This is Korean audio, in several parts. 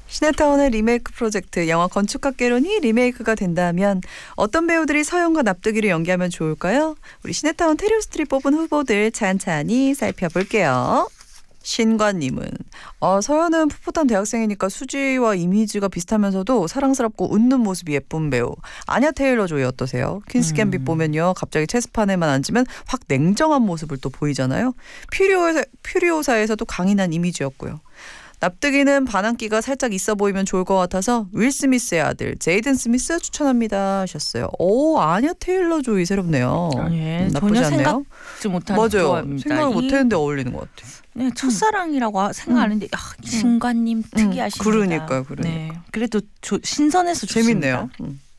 시네타운의 리메이크 프로젝트 영화 건축학개론이 리메이크가 된다면 어떤 배우들이 서연과 납득이를 연기하면 좋을까요? 우리 시네타운 테리오스트리 뽑은 후보들 찬찬히 살펴볼게요. 신관님은 서연은 풋풋한 대학생이니까 수지와 이미지가 비슷하면서도 사랑스럽고 웃는 모습이 예쁜 배우 아냐 테일러-조이 어떠세요? 퀸스 갬빗 보면요 갑자기 체스판에만 앉으면 확 냉정한 모습을 또 보이잖아요. 퓨리오사에서도 강인한 이미지였고요. 납득이는 반항기가 살짝 있어 보이면 좋을 것 같아서 윌 스미스의 아들 제이든 스미스 추천합니다 하셨어요. 오, 아냐 테일러-조이 새롭네요. 예, 나쁘지 전혀 않네요. 생각지 못한 맞아요. 조합입니다. 생각을 못했는데 어울리는 것 같아요. 네, 첫사랑이라고 생각하는데 신관님 특이하십니다. 그러니까요. 네, 그래도 신선해서 재밌네요.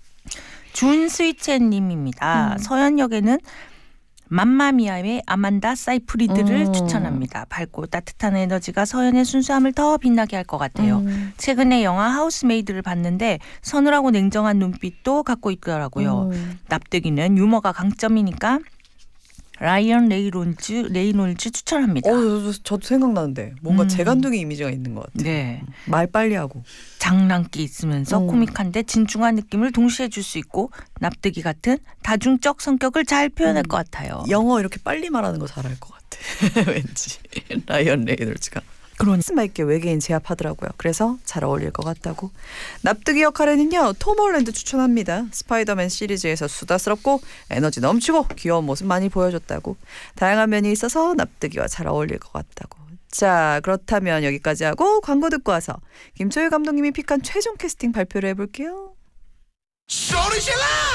준스위첸님입니다. 서연 역에는 맘마미아의 아만다 사이프리드를 추천합니다. 밝고 따뜻한 에너지가 서연의 순수함을 더 빛나게 할 것 같아요. 최근에 영화 하우스메이드를 봤는데 서늘하고 냉정한 눈빛도 갖고 있더라고요. 납득이는 유머가 강점이니까 라이언 레이놀즈 추천합니다. 저도 생각나는데 뭔가 재간둥이 이미지가 있는 것 같아요. 네. 말 빨리 하고 장난기 있으면서 코믹한데 진중한 느낌을 동시에 줄 수 있고 납득이 같은 다중적 성격을 잘 표현할 것 같아요. 영어 이렇게 빨리 말하는 거 잘할 것 같아. 왠지 라이언 레이놀즈가. 카리스마 있게 외계인 제압하더라고요. 그래서 잘 어울릴 것 같다고. 납득이 역할에는요. 톰 홀랜드 추천합니다. 스파이더맨 시리즈에서 수다스럽고 에너지 넘치고 귀여운 모습 많이 보여줬다고. 다양한 면이 있어서 납득이와 잘 어울릴 것 같다고. 자, 그렇다면 여기까지 하고 광고 듣고 와서 김초일 감독님이 픽한 최종 캐스팅 발표를 해볼게요. 소리 질러!